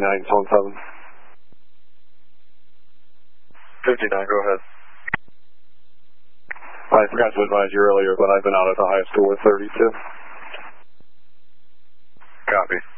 tone 7. 59, go ahead. I forgot to advise you earlier, but I've been out at the high school with 32. Copy.